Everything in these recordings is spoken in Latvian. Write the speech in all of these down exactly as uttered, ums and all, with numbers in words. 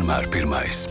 vienmēr pirmais.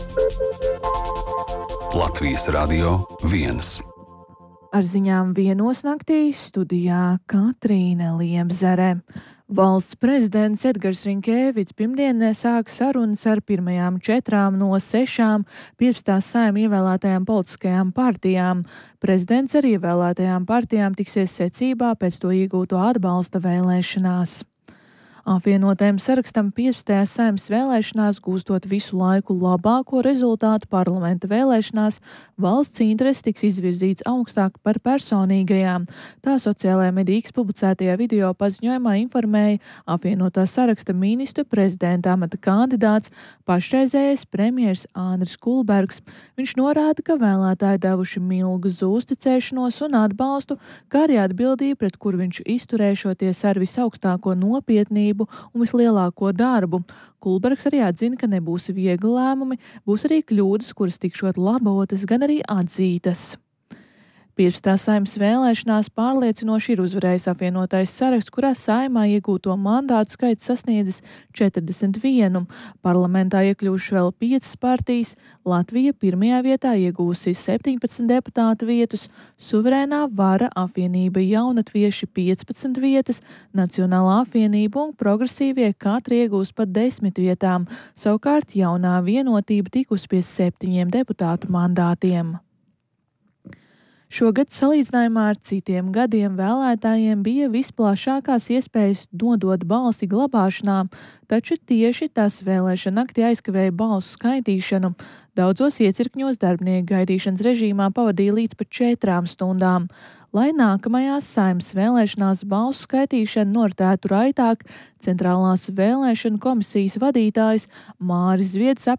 Latvijas Radio viens. Ar ziņām vienos naktī studijā Katrīna Liemzere. Valsts prezidents Edgars Rinkēvičs pirmdienē sāk sarunas ar pirmajām četrām no sešām piecpadsmitās Saeima ievēlētajām politiskajām partijām. Prezidents ar ievēlētajām partijām tiksies secībā pēc to iegūto atbalsta vēlēšanās. Apvienotajam sarakstam piecpadsmitajās Saeimas vēlēšanās, gūstot visu laiku labāko rezultātu parlamenta vēlēšanās, valsts interesi tiks izvirzīts augstāk par personīgajām. Tā sociālajā medijā publicētajā video paziņojumā informēja apvienotā saraksta ministru prezidenta amata kandidāts, pašreizējais premjers Andris Kulbergs. Viņš norāda, ka vēlētāji devuši milzu uzticēšanos un atbalstu, kā arī atbildību, pret kuru viņš izturēšoties ar visaugstāko nopietnību un vislielāko darbu. Kulbergs arī atzina, ka nebūs viegli lēmumi, būs arī kļūdas, kuras tikšot labotas, gan arī atzītas. piecpadsmitās Saeimas vēlēšanās pārliecinoši ir uzvarējis apvienotais saraksts, kurā Saeimā iegūto mandātu skaits sasniedzis četrdesmit vienu. Parlamentā iekļuvuši vēl piecas partijas, Latvija pirmajā vietā iegūsi septiņpadsmit deputātu vietas, Suverēnā vara apvienība Jaunatvieši piecpadsmit vietas, Nacionālā apvienība un Progresīvie katri iegūs pat desmit vietām, savukārt Jaunā vienotība tikusi pie septiņiem deputātu mandātiem. Šogad salīdzinājumā ar citiem gadiem vēlētājiem bija visplašākās iespējas nodot balsi glabāšanā, taču tieši tas vēlēšana naktī aizkavēja balsu skaitīšanu. Daudzos iecirkņos darbinieki gaidīšanas režīmā pavadīja līdz pat četrām stundām. Lai nākamajās Saeimas vēlēšanās balsu skaitīšana noritētu raitāk, Centrālās vēlēšanu komisijas vadītājs Māris Zviedrs